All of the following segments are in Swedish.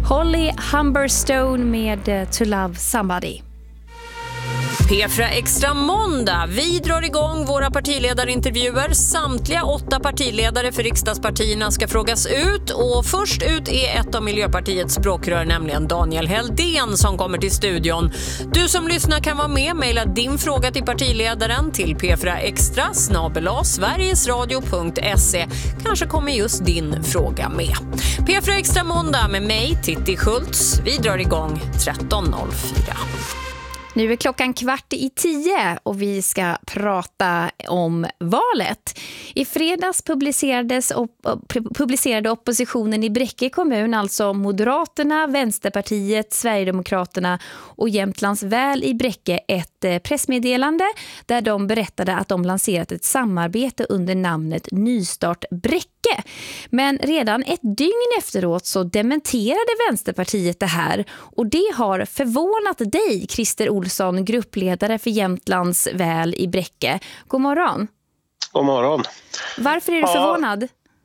Holly Humberstone med To Love Somebody. P4 Extra måndag. Vi drar igång våra partiledarintervjuer. Samtliga 8 partiledare för riksdagspartierna ska frågas ut. Och först ut är ett av Miljöpartiets språkrör, nämligen Daniel Heldén, som kommer till studion. Du som lyssnar kan vara med. Maila din fråga till partiledaren till p4extra@sverigesradio.se. Kanske kommer just din fråga med. P4 Extra måndag med mig, Titti Schultz. Vi drar igång 13.04. Nu är klockan 9:15 och vi ska prata om valet. I fredags publicerade oppositionen i Bräcke kommun, alltså Moderaterna, Vänsterpartiet, Sverigedemokraterna och Jämtlands väl i Bräcke, ett pressmeddelande där de berättade att de lanserat ett samarbete under namnet Nystart Bräcke. Men redan ett dygn efteråt så dementerade Vänsterpartiet det här, och det har förvånat dig, Christer Olsson, gruppledare för Jämtlands väl i Bräcke. God morgon. God morgon. Varför är du förvånad?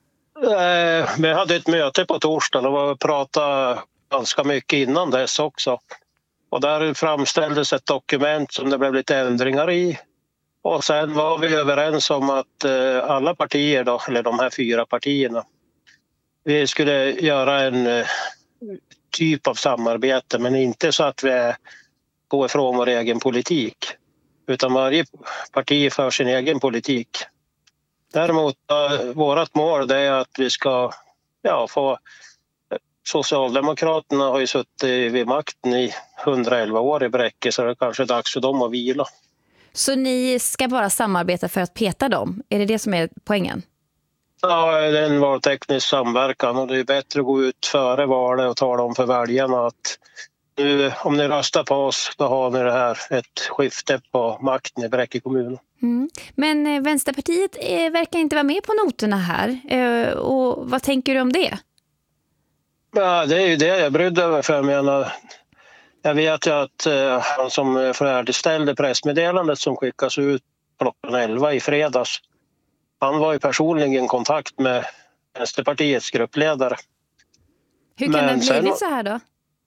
Vi hade ett möte på torsdagen och vi pratade ganska mycket innan dess också. Och där framställdes ett dokument som det blev lite ändringar i. Och sen var vi överens om att alla partier då, eller de här 4 partierna, vi skulle göra en typ av samarbete, men inte så att vi går ifrån vår egen politik. Utan varje parti för sin egen politik. Däremot vårt mål är att vi ska få... Socialdemokraterna har ju suttit vid makten i 111 år i Bräcke, så det är kanske dags för dem att vila. Så ni ska bara samarbeta för att peta dem? Är det det som är poängen? Ja, det är en valteknisk samverkan, och det är bättre att gå ut före valet och tala om för väljarna att nu, om ni röstar på oss, då har ni det här, ett skifte på makten i Bräcke kommun. Mm. Men Vänsterpartiet verkar inte vara med på noterna här. Och vad tänker du om det? Ja, det är ju det jag brydde mig för. Jag vet ju att han som färdigställde pressmeddelandet som skickas ut klockan 11 i fredags, han var ju personligen i kontakt med Vänsterpartiets gruppledare. Hur kan det ha blivit så här då?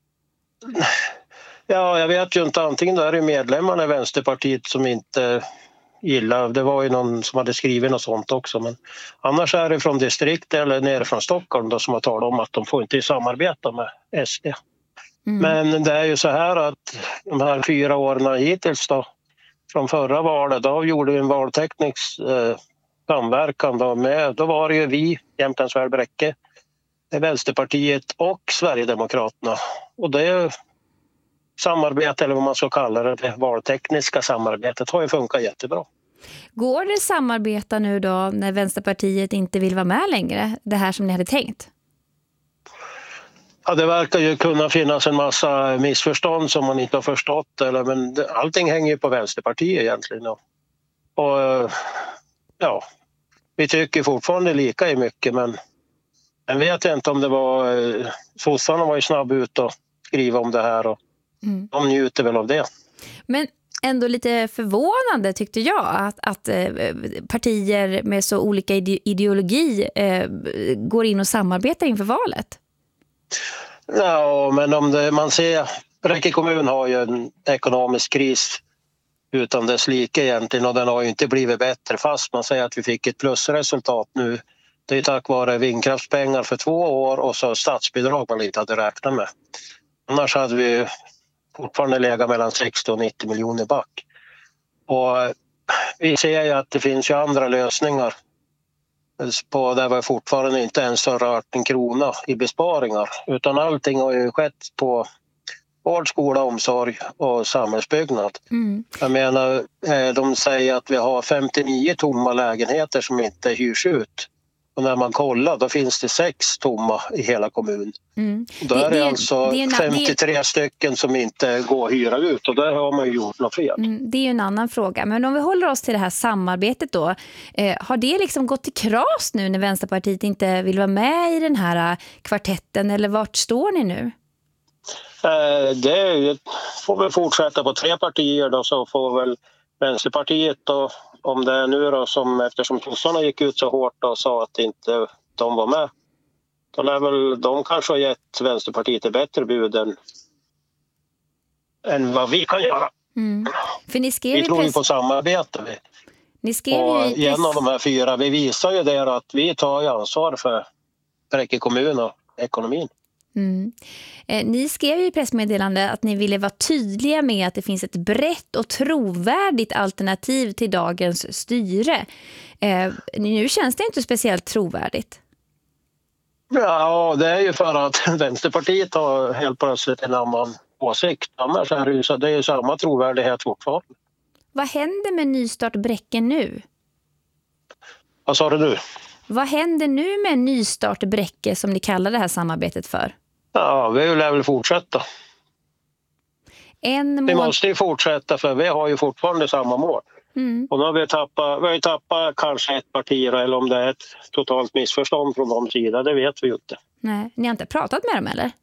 Ja, jag vet ju inte. Antingen då är det medlemmarna i Vänsterpartiet som inte gillar. Det var ju någon som hade skrivit något sånt också. Men annars är det från distrikt eller nere från Stockholm då, som har talat om att de får inte samarbeta med SD. Mm. Men det är ju så här att de här 4 åren hittills då, från förra valet, då gjorde vi en valteknisk samverkan då med. Då var det ju vi, Jämtlands väl Bräcke, Vänsterpartiet och Sverigedemokraterna. Och det samarbete, eller vad man ska kalla det valtekniska samarbetet, har ju funkat jättebra. Går det samarbeta nu då när Vänsterpartiet inte vill vara med längre? Det här som ni hade tänkt? Ja, det verkar ju kunna finnas en massa missförstånd som man inte har förstått. Men allting hänger ju på Vänsterpartiet egentligen. Och ja, vi tycker fortfarande lika i mycket, men jag vet inte om det var... Sossarna var ju snabb ut och skriva om det här, och de njuter väl av det. Men ändå lite förvånande tyckte jag att partier med så olika ideologi går in och samarbetar inför valet. Ja, men om man ser... Bräcke kommun har ju en ekonomisk kris utan dess like egentligen, och den har ju inte blivit bättre, fast man säger att vi fick ett plusresultat nu. Det är tack vare vindkraftspengar för 2 år och så statsbidrag man inte hade räknat med. Annars hade vi fortfarande legat mellan 60 och 90 miljoner back. Och vi ser ju att det finns ju andra lösningar. Där var fortfarande inte ens har rört en krona i besparingar. Utan allting har ju skett på vård, skola, omsorg och samhällsbyggnad. Mm. Jag menar, de säger att vi har 59 tomma lägenheter som inte hyrs ut. Och när man kollar, då finns det 6 tomma i hela kommunen. Mm. Då är det alltså 53 stycken som inte går att hyra ut, och där har man ju gjort något fel. Det är ju en annan fråga. Men om vi håller oss till det här samarbetet då, har det liksom gått i kras nu när Vänsterpartiet inte vill vara med i den här kvartetten, eller vart står ni nu? Det får vi fortsätta på 3 partier då, så får väl Vänsterpartiet då, om det är nu då, som eftersom sossarna gick ut så hårt och sa att inte de var med, De kanske har gett Vänsterpartiet ett bättre bud än vad vi kan göra. För ni skrev vi tror ju på samarbete. Ni skrev och en av de här 4, vi visar ju där att vi tar ju ansvar för Bräcke kommun och ekonomin. Ni skrev i pressmeddelande att ni ville vara tydliga med att det finns ett brett och trovärdigt alternativ till dagens styre. Nu känns det inte speciellt trovärdigt. Ja, det är ju för att Vänsterpartiet har helt plötsligt en annan åsikt. Annars är det ju samma trovärdighet fortfarande. Vad händer med Nystart Bräcke nu? Vad sa du? Vad händer nu med Nystart Bräcke som ni kallar det här samarbetet för? Ja, vi vill väl fortsätta. Vi måste ju fortsätta för vi har ju fortfarande samma mål. Och nu har vi tappat kanske ett parti eller om det är ett totalt missförstånd från de sida, det vet vi ju inte. Nej, ni har inte pratat med dem eller?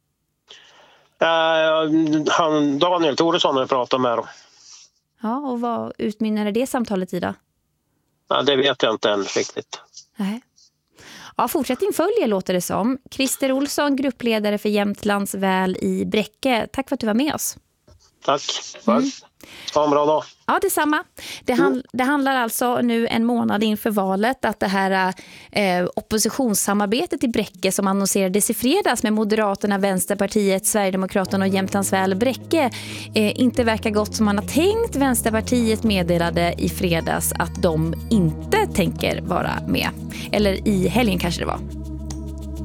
Daniel Thoresson har pratat med dem. Ja, och vad utmynnade det samtalet i då? Ja, det vet jag inte än riktigt. Nej. Ja, fortsättning följer låter det som. Christer Olsson, gruppledare för Jämtlands väl i Bräcke. Tack för att du var med oss. Tack. Ha en bra dag. Ja, detsamma. Det handlar alltså nu en månad inför valet att det här oppositionssamarbetet i Bräcke som annonserades i fredags med Moderaterna, Vänsterpartiet, Sverigedemokraterna och Jämtlands väl Bräcke inte verkar gott som man har tänkt. Vänsterpartiet meddelade i fredags att de inte tänker vara med. Eller i helgen kanske det var.